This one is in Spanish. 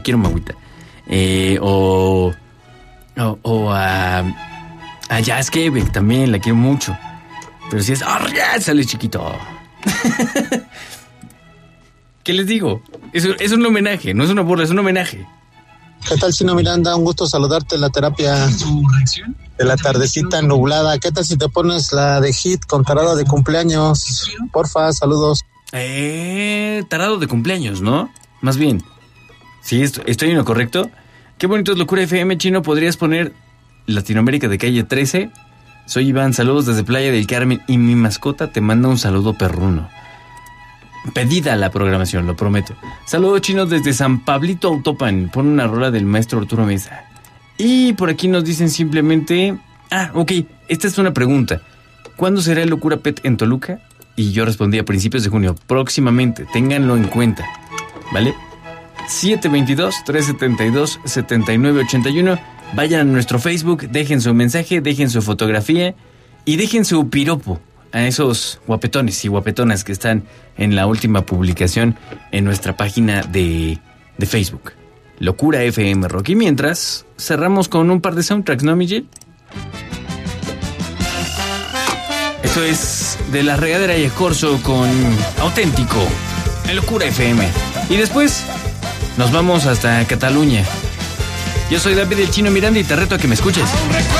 quiero mi agüita. O a Jazz Quebec también, la quiero mucho. Pero si es, sale chiquito. ¿Qué les digo? Es un homenaje, no es una burla, es un homenaje. ¿Qué tal, Chino Miranda? Un gusto saludarte en la terapia de la tardecita nublada. ¿Qué tal si te pones la de Hit con Tarado de cumpleaños? Porfa, saludos. Tarado de cumpleaños, ¿no? Más bien. Sí, estoy en lo correcto. Qué bonito es Locura FM, Chino. ¿Podrías poner Latinoamérica de calle 13? Soy Iván, saludos desde Playa del Carmen y mi mascota te manda un saludo perruno. Pedida la programación, lo prometo. Saludos, Chinos, desde San Pablito Autopan. Pon una rola del maestro Arturo Mesa. Y por aquí nos dicen simplemente... ok, esta es una pregunta. ¿Cuándo será el Locura Pet en Toluca? Y yo respondí a principios de junio. Próximamente, ténganlo en cuenta. ¿Vale? 722-372-7981. Vayan a nuestro Facebook, dejen su mensaje, dejen su fotografía y dejen su piropo a esos guapetones y guapetonas que están en la última publicación en nuestra página de Facebook, Locura FM Rock. Y mientras, cerramos con un par de soundtracks, ¿no, Miguel? Esto es de La Regadera y el Corso con Auténtico en Locura FM. Y después nos vamos hasta Cataluña. Yo soy David el Chino Miranda y te reto a que me escuches.